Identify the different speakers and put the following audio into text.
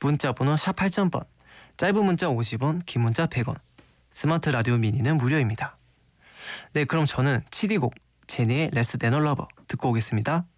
Speaker 1: 문자번호 샵 8000번, 짧은 문자 50원, 긴 문자 100원, 스마트 라디오 미니는 무료입니다. 네, 그럼 저는 7위곡 제니의 Less Than a Lover 듣고 오겠습니다.